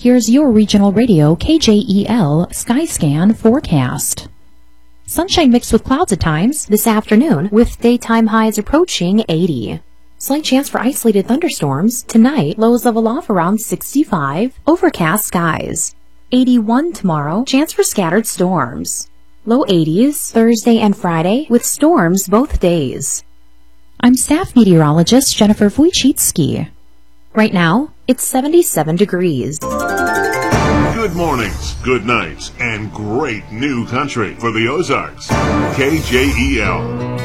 Here's your regional radio KJEL Skyscan forecast. Sunshine mixed with clouds at times this afternoon with daytime highs approaching 80. Slight chance for isolated thunderstorms. Tonight, lows level off around 65. Overcast skies. 81 tomorrow. Chance for scattered storms. Low 80s Thursday and Friday with storms both days. I'm staff meteorologist Jennifer Wojcicki. Right now, it's 77 degrees. Good mornings, good nights, and great new country for the Ozarks. KJEL.